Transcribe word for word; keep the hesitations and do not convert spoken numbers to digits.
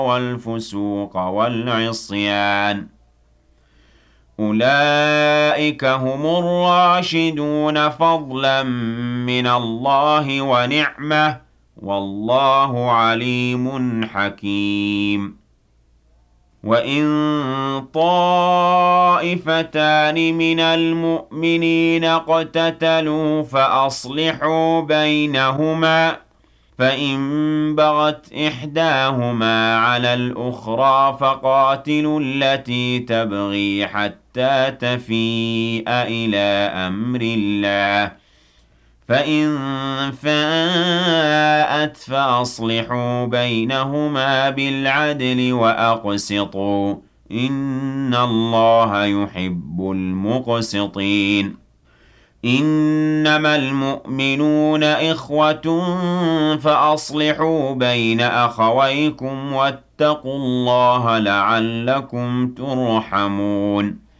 والفسوق والعصيان أولئك هم الراشدون فضلا من الله ونعمة والله عليم حكيم وإن طائفتان من المؤمنين اقتتلوا فأصلحوا بينهما فإن بغت إحداهما على الأخرى فقاتلوا التي تبغي حتى تفيء إلى أمر الله فإن فاءت فأصلحوا بينهما بالعدل وأقسطوا إن الله يحب المقسطين إنما المؤمنون إخوة فأصلحوا بين أخويكم واتقوا الله لعلكم ترحمون